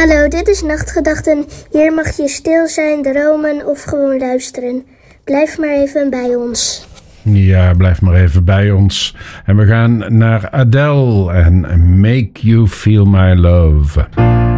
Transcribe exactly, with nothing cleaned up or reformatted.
Hallo, dit is Nachtgedachten. Hier mag je stil zijn, dromen of gewoon luisteren. Blijf maar even bij ons. Ja, blijf maar even bij ons. En we gaan naar Adele en Make You Feel My Love.